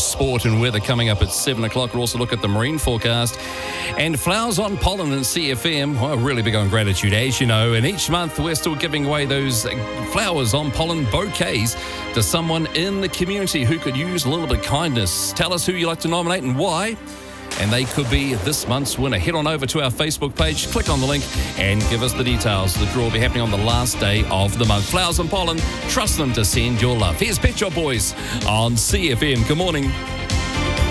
sport and weather coming up at 7 o'clock. We'll also look at the marine forecast. And Flowers on Pollen and CFM. Well, really big on gratitude, as you know. And each month, we're still giving away those Flowers on Pollen bouquets to someone in the community who could use a little bit of kindness. Tell us who you like to nominate and why. And they could be this month's winner. Head on over to our Facebook page, click on the link, and give us the details. The draw will be happening on the last day of the month. Flowers and Pollen, trust them to send your love. Here's Pet Shop Boys on CFM. Good morning.